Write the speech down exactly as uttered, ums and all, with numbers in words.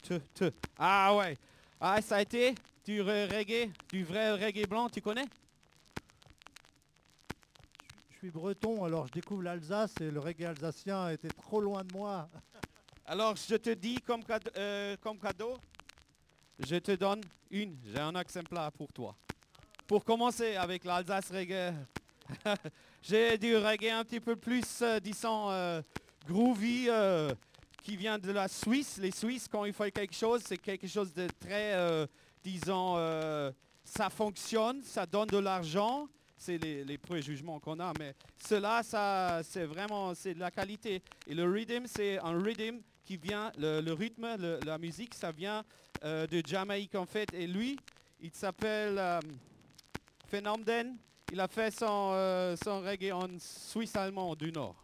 te, te. Ah ouais. Ah, ça a été du reggae, du vrai reggae blanc, tu connais? Je suis breton, alors je découvre l'Alsace et le reggae alsacien était trop loin de moi. Alors, je te dis comme cadeau, euh, comme cadeau, je te donne une. J'ai un exemplaire pour toi. Pour commencer avec l'Alsace reggae, j'ai du reggae un petit peu plus, euh, disons, euh, groovy, euh, qui vient de la Suisse. Les Suisses, quand ils font quelque chose, c'est quelque chose de très, euh, disons, euh, ça fonctionne, ça donne de l'argent. C'est les, les préjugements qu'on a, mais cela, ça, c'est vraiment, c'est de la qualité. Et le rhythm, c'est un rhythm qui vient, le, le rythme, le- la musique, ça vient euh, de Jamaïque en fait. Et lui, il s'appelle euh, Phenomden. Il a fait son, euh, son reggae en Suisse allemand du Nord.